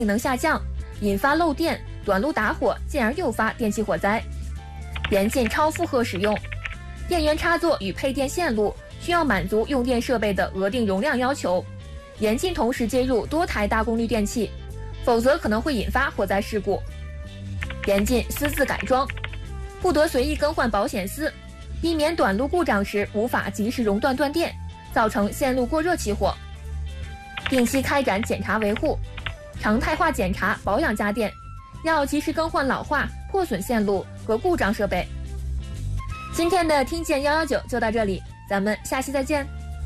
能下降，引发漏电、短路打火，进而诱发电气火灾。严禁超负荷使用，电源插座与配电线路需要满足用电设备的额定容量要求，严禁同时接入多台大功率电器，否则可能会引发火灾事故。严禁私自改装，不得随意更换保险丝，避免短路故障时无法及时熔断断电，造成线路过热起火。定期开展检查维护，常态化检查保养家电，要及时更换老化、破损线路和故障设备。今天的听见119就到这里，咱们下期再见。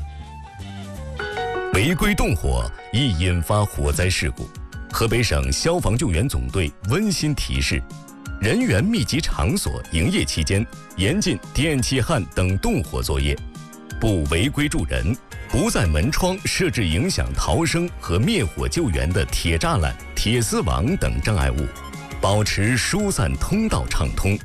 违规动火易引发火灾事故，河北省消防救援总队温馨提示：人员密集场所营业期间，严禁电气焊等动火作业，不违规助人，不在门窗设置影响逃生和灭火救援的铁栅栏、铁丝网等障碍物，保持疏散通道畅通。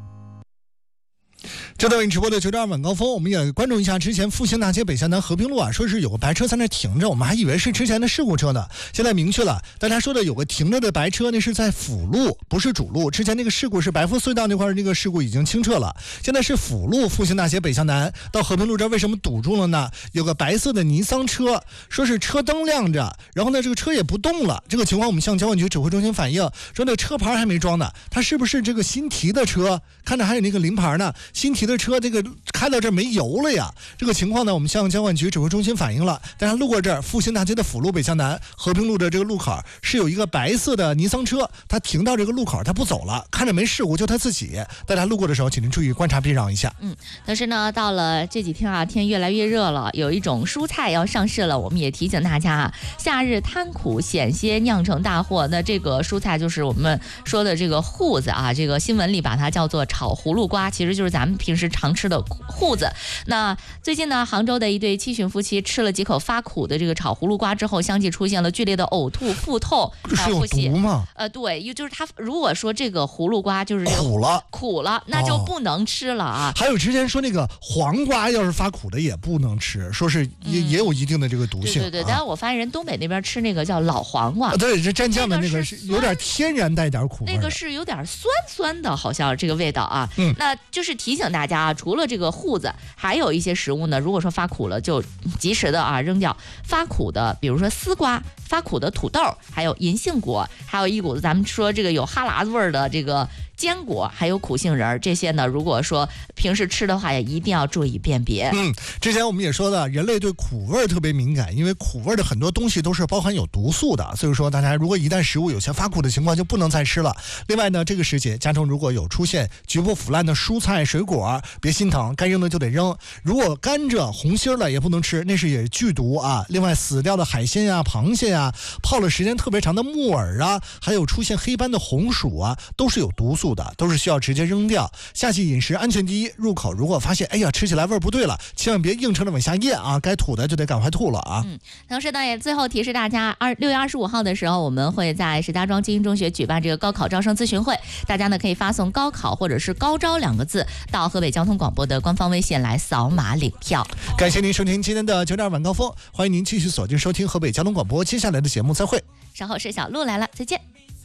这段为你直播的92晚高峰，我们也关注一下之前复兴大街北向南和平路说是有个白车在那停着，我们还以为是之前的事故车呢。现在明确了，大家说的有个停着的白车，那是在辅路，不是主路。之前那个事故是白富隧道那块，那个事故已经清澈了，现在是辅路复兴大街北向南到和平路这儿，为什么堵住了呢？有个白色的尼桑车，说是车灯亮着，然后呢这个车也不动了。这个情况我们向交管局指挥中心反映，说那个车牌还没装呢，它是不是这个新提的车？看着还有那个临牌呢，新提的车这个开到这没油了呀。这个情况呢我们向交管局指挥中心反映了，大家路过这儿复兴大街的辅路北向南和平路的这个路口是有一个白色的尼桑车，它停到这个路口它不走了，看着没事故就它自己，大家路过的时候请您注意观察避让一下。 但是呢到了这几天天越来越热了，有一种蔬菜要上市了，我们也提醒大家夏日贪苦险些酿成大祸。那这个蔬菜就是我们说的这个瓠子这个新闻里把它叫做炒葫芦瓜，其实就是咱们平时常吃的瓠子。那最近呢杭州的一对七旬夫妻吃了几口发苦的这个炒葫芦瓜之后，相继出现了剧烈的呕吐、腹痛还有腹泻。是有毒吗？对，就是他如果说这个葫芦瓜就是苦了那就不能吃了还有之前说那个黄瓜要是发苦的也不能吃，说是也有一定的这个毒性。 对，但是我发现人东北那边吃那个叫老黄瓜， 对，这蘸酱的那个是有点天然带点苦味， 那个是有点酸的，好像这个味道那就是提醒大家除了这个瓠子，还有一些食物呢，如果说发苦了就及时的扔掉。发苦的比如说丝瓜，发苦的土豆，还有银杏果，还有一股子咱们说这个有哈喇子味儿的这个坚果，还有苦杏仁，这些呢如果说平时吃的话也一定要注意辨别。 之前我们也说的，人类对苦味特别敏感，因为苦味的很多东西都是包含有毒素的，所以说大家如果一旦食物有些发苦的情况就不能再吃了。另外呢，这个时节家中如果有出现局部腐烂的蔬菜水果，别心疼，该扔的就得扔。如果甘蔗红心了也不能吃，那是也剧毒另外死掉的海鲜螃蟹泡了时间特别长的木耳还有出现黑斑的红薯都是有毒素的，都是需要直接扔掉。夏季饮食安全第一，入口如果发现吃起来味儿不对了，千万别硬撑着往下咽该吐的就得赶快吐了同时呢也最后提示大家6月25号的时候，我们会在石家庄精英中学举办这个高考招生咨询会，大家呢可以发送高考或者是高招2个字到河北交通广播的官方微信来扫码领票。 感谢您收听今天的92晚高峰，欢迎您继续锁定收听河北交通广播，接下来的节目再会。 稍后是小鹿来了，再见。